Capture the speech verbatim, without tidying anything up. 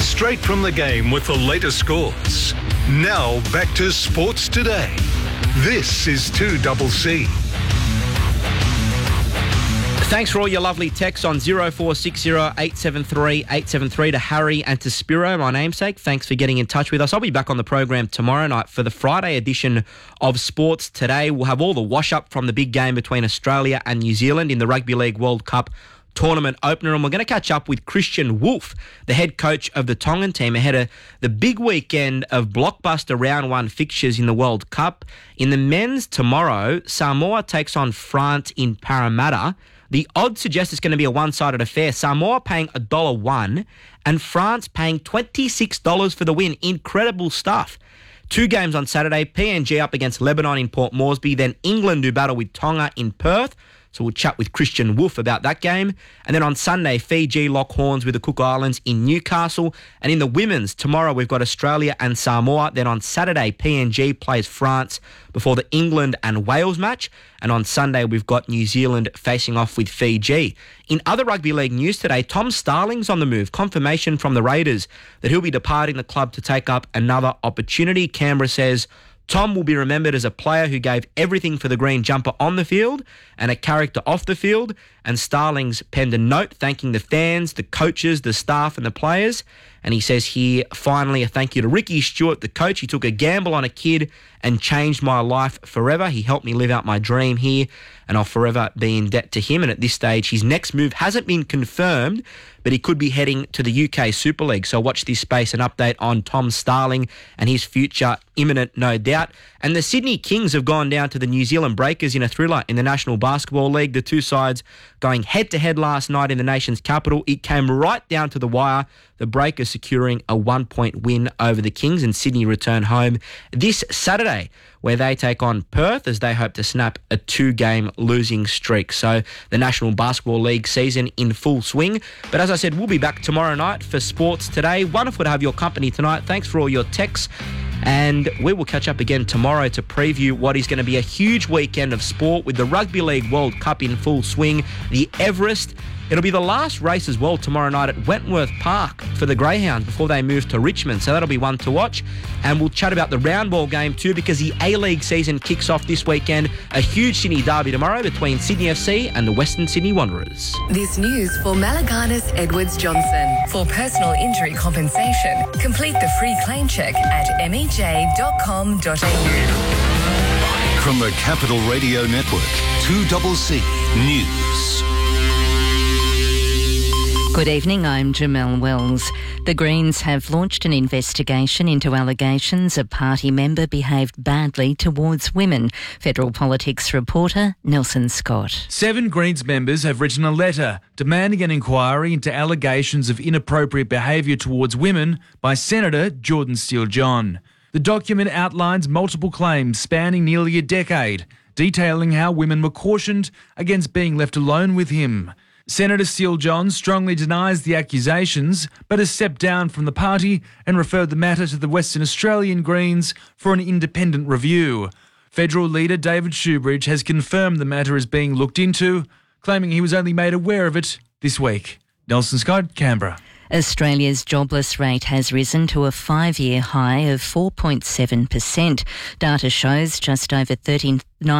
Straight from the game with the latest scores. Now back to Sports Today. This is two C C. Thanks for all your lovely texts on zero four six zero eight seven three eight seven three to Harry and to Spiro, my namesake. Thanks for getting in touch with us. I'll be back on the program tomorrow night for the Friday edition of Sports Today. We'll have all the wash-up from the big game between Australia and New Zealand in the Rugby League World Cup tournament opener, and we're going to catch up with Christian Wolf, the head coach of the Tongan team, ahead of the big weekend of blockbuster round one fixtures in the World Cup. In the men's tomorrow, Samoa takes on France in Parramatta. The odds suggest it's going to be a one-sided affair. Samoa paying one dollar one and France paying twenty-six dollars for the win. Incredible stuff. Two games on Saturday. P N G up against Lebanon in Port Moresby. Then England do battle with Tonga in Perth. So we'll chat with Christian Wolf about that game. And then on Sunday, Fiji lock horns with the Cook Islands in Newcastle. And in the women's, tomorrow we've got Australia and Samoa. Then on Saturday, P N G plays France before the England and Wales match. And on Sunday, we've got New Zealand facing off with Fiji. In other rugby league news today, Tom Starling's on the move. Confirmation from the Raiders that he'll be departing the club to take up another opportunity. Canberra says Tom will be remembered as a player who gave everything for the green jumper on the field and a character off the field. And Starling's penned a note thanking the fans, the coaches, the staff and the players. And he says here, finally, a thank you to Ricky Stewart, the coach. He took a gamble on a kid and changed my life forever. He helped me live out my dream here, and I'll forever be in debt to him. And at this stage, his next move hasn't been confirmed, but he could be heading to the U K Super League. So watch this space, an update on Tom Starling and his future imminent, no doubt. And the Sydney Kings have gone down to the New Zealand Breakers in a thriller in the National Basketball League. The two sides going head-to-head last night in the nation's capital. It came right down to the wire. The Breakers securing a one-point win over the Kings, and Sydney return home this Saturday, where they take on Perth as they hope to snap a two-game losing streak. So the National Basketball League season in full swing. But as I said, we'll be back tomorrow night for Sports Today. Wonderful to have your company tonight. Thanks for all your texts. And we will catch up again tomorrow to preview what is going to be a huge weekend of sport with the Rugby League World Cup in full swing, the Everest. It'll be the last race as well tomorrow night at Wentworth Park for the Greyhounds before they move to Richmond. So that'll be one to watch. And we'll chat about the round ball game too, because the A-League season kicks off this weekend. A huge Sydney derby tomorrow between Sydney F C and the Western Sydney Wanderers. This news for Malaganas Edwards Johnson. For personal injury compensation, complete the free claim check at m e j dot com dot a u. From the Capital Radio Network, two C C News. Good evening, I'm Jamelle Wells. The Greens have launched an investigation into allegations a party member behaved badly towards women. Federal Politics reporter Nelson Scott. Seven Greens members have written a letter demanding an inquiry into allegations of inappropriate behaviour towards women by Senator Jordan Steele-John. The document outlines multiple claims spanning nearly a decade, detailing how women were cautioned against being left alone with him. Senator Steele-John strongly denies the accusations, but has stepped down from the party and referred the matter to the Western Australian Greens for an independent review. Federal leader David Shoebridge has confirmed the matter is being looked into, claiming he was only made aware of it this week. Nelson Scott, Canberra. Australia's jobless rate has risen to a five-year high of four point seven percent. Data shows just over thirty-nine